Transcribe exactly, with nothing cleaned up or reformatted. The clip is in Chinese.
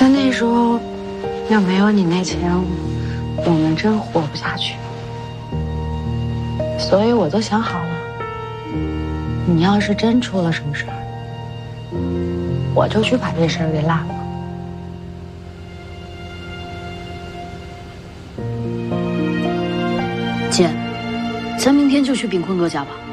但那时候要没有你那钱，我们真活不下去。所以我都想好了，你要是真出了什么事儿，我就去把这事儿给揽了。 姐，咱明天就去秉坤哥家吧。